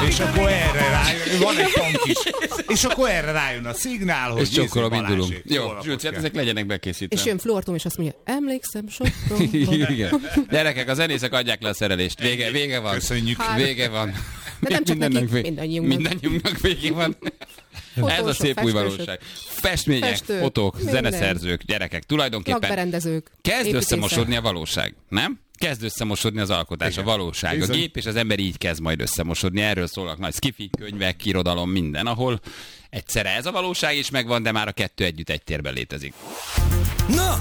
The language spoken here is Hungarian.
És akkor erre rájön, van egy tank is. És akkor erre rájön a szignál, hogy... És csokkolom, indulunk. Jó, Zsülci, hát ezek legyenek bekészítve. És jön Flortom, és azt mondja, emlékszem Sopronban. Igen. Gyerekek, a zenészek adják le a szerelést. Vége van. Köszönjük. Vége van. De nem csak nekik, mindannyiunknak. Mindannyiunknak vége van. Fotósok, ez a szép új valóság. Festmények, festők, fotók, minden. zeneszerzők, gyerekek, tulajdonképpen Lakberendezők, kezd építészek. összemosodni a valóság, nem? Kezd összemosodni az alkotás, Igen. a valóság. Bizony. A gép és az ember így kezd majd összemosodni. Erről szólnak nagy sci-fi könyvek, irodalom, minden, ahol egyszerre ez a valóság is megvan, de már a kettő együtt egy térben létezik. Na,